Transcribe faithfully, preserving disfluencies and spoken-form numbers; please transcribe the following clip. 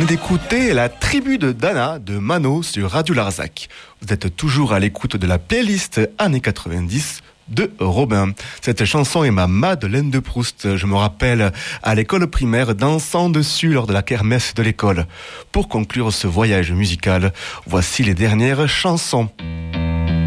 venez d'écouter la tribu de Dana de Mano sur Radio Larzac. Vous êtes toujours à l'écoute de la playlist années quatre-vingt-dix de Robin. Cette chanson est ma Madeleine de Proust. Je me rappelle à l'école primaire dansant dessus lors de la kermesse de l'école. Pour conclure ce voyage musical, voici les dernières chansons.